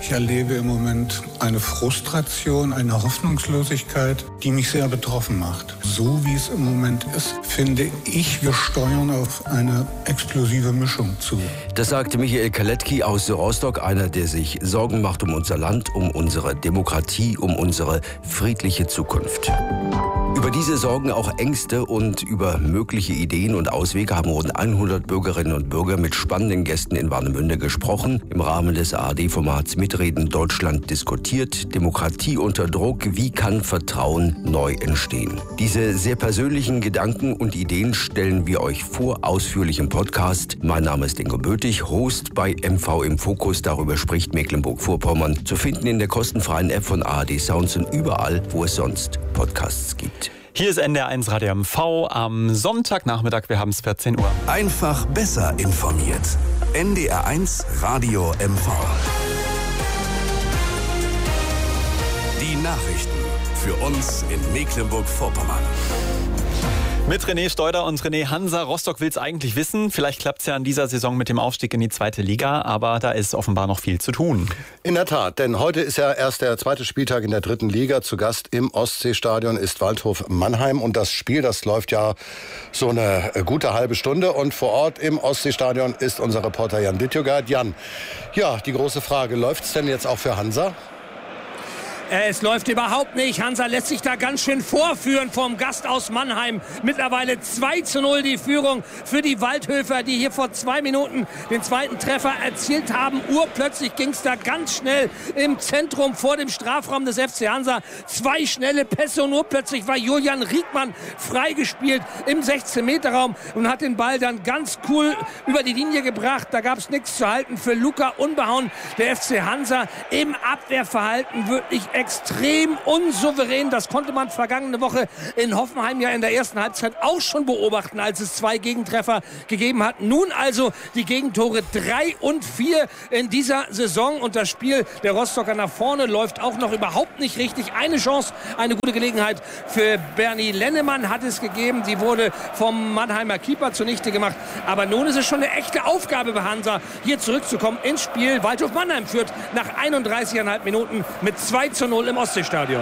Ich erlebe im Moment eine Frustration, eine Hoffnungslosigkeit, die mich sehr betroffen macht. So wie es im Moment ist, finde ich, wir steuern auf eine explosive Mischung zu. Das sagte Michael Kaletki aus Rostock, einer, der sich Sorgen macht um unser Land, um unsere Demokratie, um unsere friedliche Zukunft. Über diese Sorgen, auch Ängste und über mögliche Ideen und Auswege haben rund 100 Bürgerinnen und Bürger mit spannenden Gästen in Warnemünde gesprochen. Im Rahmen des ARD-Formats Mitreden Deutschland diskutiert. Demokratie unter Druck. Wie kann Vertrauen neu entstehen? Diese sehr persönlichen Gedanken und Ideen stellen wir euch vor, ausführlich im Podcast. Mein Name ist Ingo Bötig, Host bei MV im Fokus. Darüber spricht Mecklenburg-Vorpommern. Zu finden in der kostenfreien App von ARD Sounds und überall, wo es sonst Podcasts gibt. Hier ist NDR1 Radio MV am Sonntagnachmittag, wir haben es 14 Uhr. Einfach besser informiert. NDR1 Radio MV. Die Nachrichten für uns in Mecklenburg-Vorpommern. Mit René Steuder und René Hansa. Rostock will es eigentlich wissen. Vielleicht klappt es ja in dieser Saison mit dem Aufstieg in die 2. Liga, aber da ist offenbar noch viel zu tun. In der Tat, denn heute ist ja erst der 2. Spieltag in der 3. Liga. Zu Gast im Ostseestadion ist Waldhof Mannheim und das Spiel, das läuft ja so eine gute halbe Stunde und vor Ort im Ostseestadion ist unser Reporter Jan Dittjogard. Jan, ja, die große Frage, läuft es denn jetzt auch für Hansa? Es läuft überhaupt nicht. Hansa lässt sich da ganz schön vorführen vom Gast aus Mannheim. Mittlerweile 2:0 die Führung für die Waldhöfer, die hier vor 2 Minuten den zweiten Treffer erzielt haben. Urplötzlich ging es da ganz schnell im Zentrum vor dem Strafraum des FC Hansa. 2 schnelle Pässe und urplötzlich war Julian Riekmann freigespielt im 16-Meter-Raum und hat den Ball dann ganz cool über die Linie gebracht. Da gab es nichts zu halten für Luca Unbehauen. Der FC Hansa im Abwehrverhalten wirklich extrem unsouverän. Das konnte man vergangene Woche in Hoffenheim ja in der ersten Halbzeit auch schon beobachten, als es 2 Gegentreffer gegeben hat. Nun also die Gegentore 3 und 4 in dieser Saison. Und das Spiel der Rostocker nach vorne läuft auch noch überhaupt nicht richtig. Eine Chance, eine gute Gelegenheit für Bernie Lennemann hat es gegeben. Die wurde vom Mannheimer Keeper zunichte gemacht. Aber nun ist es schon eine echte Aufgabe bei Hansa, hier zurückzukommen ins Spiel. Waldhof Mannheim führt nach 31,5 Minuten mit 2:0 im Ostseestadion.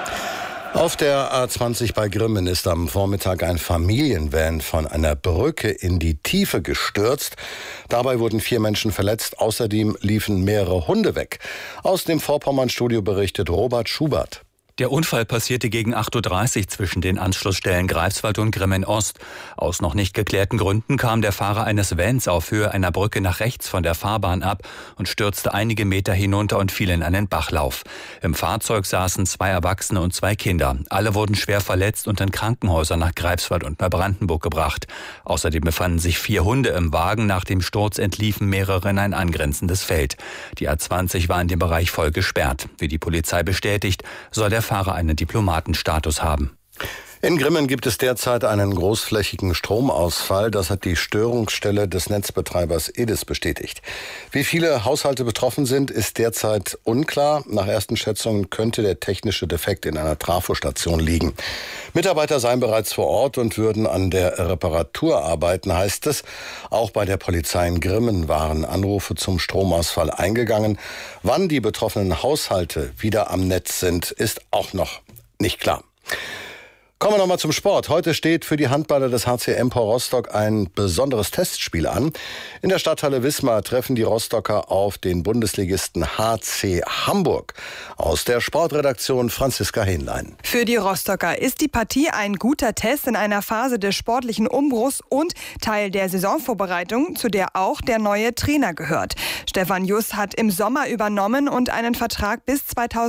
Auf der A20 bei Grimmen ist am Vormittag ein Familienvan von einer Brücke in die Tiefe gestürzt. Dabei wurden 4 Menschen verletzt. Außerdem liefen mehrere Hunde weg. Aus dem Vorpommern-Studio berichtet Robert Schubert. Der Unfall passierte gegen 8:30 Uhr zwischen den Anschlussstellen Greifswald und Grimmen Ost. Aus noch nicht geklärten Gründen kam der Fahrer eines Vans auf Höhe einer Brücke nach rechts von der Fahrbahn ab und stürzte einige Meter hinunter und fiel in einen Bachlauf. Im Fahrzeug saßen 2 Erwachsene und 2 Kinder. Alle wurden schwer verletzt und in Krankenhäuser nach Greifswald und Neubrandenburg gebracht. Außerdem befanden sich 4 Hunde im Wagen. Nach dem Sturz entliefen mehrere in ein angrenzendes Feld. Die A20 war in dem Bereich voll gesperrt. Wie die Polizei bestätigt, soll der Fahrer einen Diplomatenstatus haben. In Grimmen gibt es derzeit einen großflächigen Stromausfall. Das hat die Störungsstelle des Netzbetreibers EDIS bestätigt. Wie viele Haushalte betroffen sind, ist derzeit unklar. Nach ersten Schätzungen könnte der technische Defekt in einer Trafostation liegen. Mitarbeiter seien bereits vor Ort und würden an der Reparatur arbeiten, heißt es. Auch bei der Polizei in Grimmen waren Anrufe zum Stromausfall eingegangen. Wann die betroffenen Haushalte wieder am Netz sind, ist auch noch nicht klar. Kommen wir nochmal zum Sport. Heute steht für die Handballer des HC Empor Rostock ein besonderes Testspiel an. In der Stadthalle Wismar treffen die Rostocker auf den Bundesligisten HC Hamburg. Aus der Sportredaktion Franziska Hähnlein. Für die Rostocker ist die Partie ein guter Test in einer Phase des sportlichen Umbruchs und Teil der Saisonvorbereitung, zu der auch der neue Trainer gehört. Stefan Juss hat im Sommer übernommen und einen Vertrag bis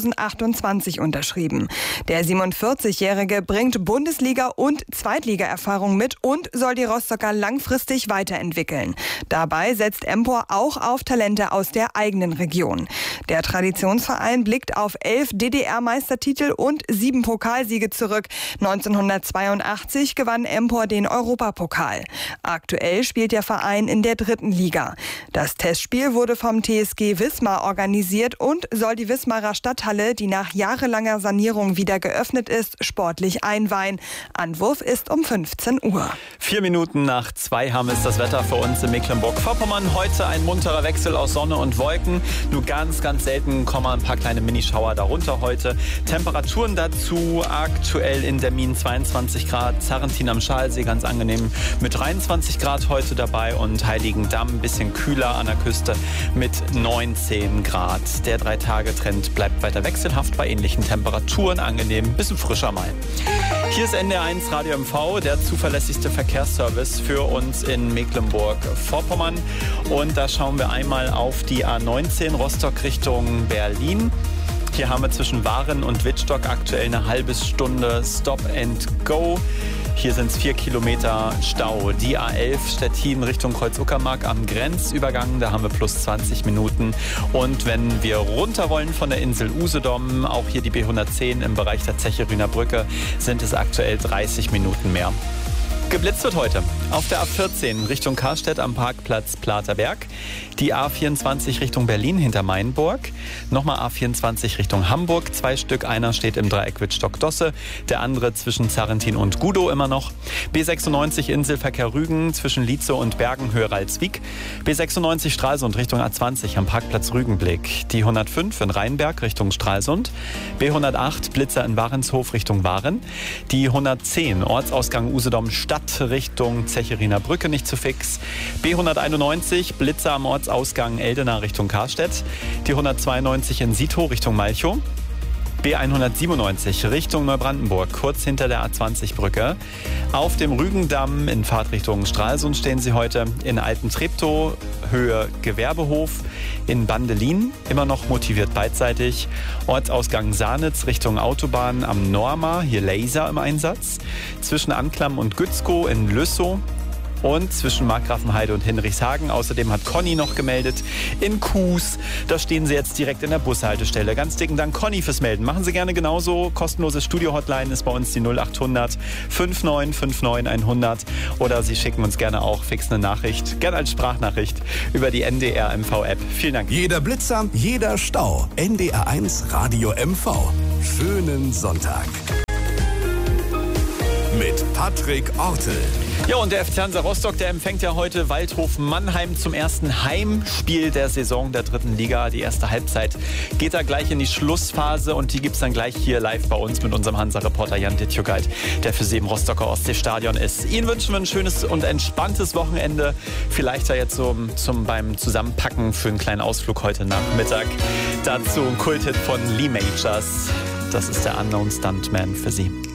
2028 unterschrieben. Der 47-Jährige bringt Bundesliga- und Zweitliga-Erfahrung mit und soll die Rostocker langfristig weiterentwickeln. Dabei setzt Empor auch auf Talente aus der eigenen Region. Der Traditionsverein blickt auf 11 DDR-Meistertitel und 7 Pokalsiege zurück. 1982 gewann Empor den Europapokal. Aktuell spielt der Verein in der 3. Liga. Das Testspiel wurde vom TSG Wismar organisiert und soll die Wismarer Stadthalle, die nach jahrelanger Sanierung wieder geöffnet ist, sportlich einweihen. Wein. Anwurf ist um 15 Uhr. 4 Minuten nach 2 haben es das Wetter für uns in Mecklenburg-Vorpommern. Heute ein munterer Wechsel aus Sonne und Wolken. Nur ganz, ganz selten kommen ein paar kleine Minischauer darunter heute. Temperaturen dazu aktuell in Demmin 22 Grad, Zarrentin am Schalsee ganz angenehm mit 23 Grad heute dabei und Heiligendamm ein bisschen kühler an der Küste mit 19 Grad. Der 3-Tage-Trend bleibt weiter wechselhaft bei ähnlichen Temperaturen, angenehm, ein bisschen frischer mal. Hier ist NDR1 Radio MV, der zuverlässigste Verkehrsservice für uns in Mecklenburg-Vorpommern. Und da schauen wir einmal auf die A19 Rostock Richtung Berlin. Hier haben wir zwischen Waren und Wittstock aktuell eine halbe Stunde Stop and Go. Hier sind es 4 Kilometer Stau. Die A11 Stettin Richtung Kreuz-Uckermark am Grenzübergang, da haben wir plus 20 Minuten. Und wenn wir runter wollen von der Insel Usedom, auch hier die B110 im Bereich der Zecherinner Brücke, sind es aktuell 30 Minuten mehr. Geblitzt wird heute auf der A14 Richtung Karstedt am Parkplatz Platerberg, die A24 Richtung Berlin hinter Mainburg, nochmal A24 Richtung Hamburg, 2 Stück, einer steht im Dreieck Wittstock-Dosse, der andere zwischen Zarrentin und Gudow immer noch, B96 Inselverkehr Rügen zwischen Lietzow und Bergen Höhe Ralswiek, B96 Stralsund Richtung A20 am Parkplatz Rügenblick, die 105 in Rheinberg Richtung Stralsund, B108 Blitzer in Warenshof Richtung Waren, die 110 Ortsausgang Usedom Stadt Richtung Zecherinner Brücke nicht zu fix. B191 Blitzer am Ortsausgang Eldena Richtung Karstedt. Die 192 in Sito Richtung Malchow. B197 Richtung Neubrandenburg, kurz hinter der A20-Brücke. Auf dem Rügendamm in Fahrtrichtung Stralsund stehen Sie heute in Alten-Treptow, Höhe Gewerbehof, in Bandelin, immer noch motiviert beidseitig. Ortsausgang Sahnitz Richtung Autobahn am Norma, hier Laser im Einsatz. Zwischen Anklam und Gützkow in Lüssow. Und zwischen Markgrafenheide und Hinrichshagen. Außerdem hat Conny noch gemeldet in Kues. Da stehen Sie jetzt direkt in der Bushaltestelle. Ganz dicken Dank, Conny, fürs Melden. Machen Sie gerne genauso. Kostenlose Studio-Hotline ist bei uns die 0800 5959 100. Oder Sie schicken uns gerne auch fix eine Nachricht, gerne als Sprachnachricht über die NDR MV-App. Vielen Dank. Jeder Blitzer, jeder Stau. NDR1 Radio MV. Schönen Sonntag. Mit Patrick Ortel. Ja, und der FC Hansa Rostock, der empfängt ja heute Waldhof Mannheim zum ersten Heimspiel der Saison der 3. Liga. Die erste Halbzeit geht da gleich in die Schlussphase und die gibt's dann gleich hier live bei uns mit unserem Hansa-Reporter Jan Dittjugait, der für Sie im Rostocker Ostseestadion ist. Ihnen wünschen wir ein schönes und entspanntes Wochenende. Vielleicht ja jetzt so beim Zusammenpacken für einen kleinen Ausflug heute Nachmittag. Dazu ein Kulthit von Lee Majors. Das ist der Unknown Stuntman für Sie.